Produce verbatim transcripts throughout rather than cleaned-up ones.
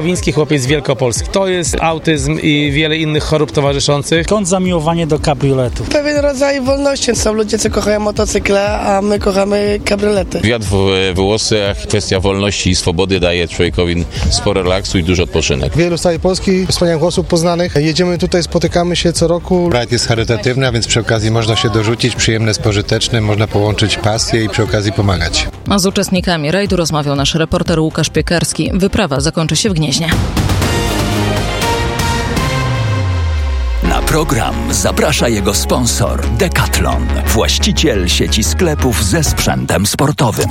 Glawiński, chłopiec z Wielkopolski. To jest autyzm i wiele innych chorób towarzyszących. Skąd zamiłowanie do kabrioletów? Pewien rodzaj wolności. Są ludzie, co kochają motocykle, a my kochamy kabriolety. Wiatr w włosach, kwestia wolności i swobody daje człowiekowi sporo relaksu i duży odpoczynek. Wielu z całej Polski, wspaniałych osób poznanych. Jedziemy tutaj, spotykamy się co roku. Rajd jest charytatywny, a więc przy okazji można się dorzucić, przyjemne z pożytecznym, można połączyć pasję i przy okazji pomagać. A z uczestnikami rajdu rozmawiał nasz reporter Łukasz Piekarski. Wyprawa zakończy się w Gnieźnie. Na program zaprasza jego sponsor Decathlon, właściciel sieci sklepów ze sprzętem sportowym.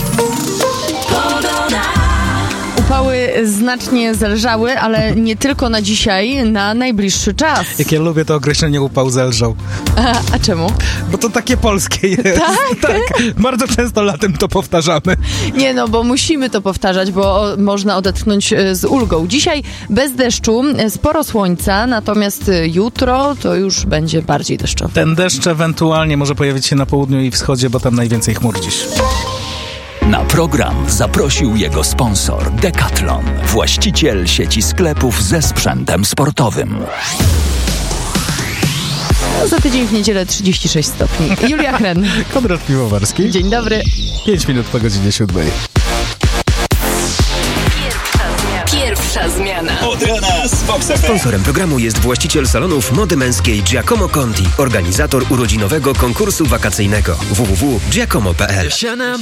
Upały znacznie zelżały, ale nie tylko na dzisiaj, na najbliższy czas. Jak ja lubię to określenie upał zelżał. A, a czemu? Bo to takie polskie jest. Tak? Tak. Bardzo często latem to powtarzamy. Nie no, bo musimy to powtarzać, bo można odetchnąć z ulgą. Dzisiaj bez deszczu, sporo słońca, natomiast jutro to już będzie bardziej deszczowo. Ten deszcz ewentualnie może pojawić się na południu i wschodzie, bo tam najwięcej chmur dziś. Na program zaprosił jego sponsor Decathlon, właściciel sieci sklepów ze sprzętem sportowym. Za tydzień w niedzielę trzydzieści sześć stopni. Julia Hren. Konrad Piwowarski. Dzień dobry. Pięć minut po godzinie siódmej. Pierwsza zmiana. Od rana z Fox F M. Sponsorem programu jest właściciel salonów mody męskiej Giacomo Conti, organizator urodzinowego konkursu wakacyjnego w w w kropka giacomo kropka p l.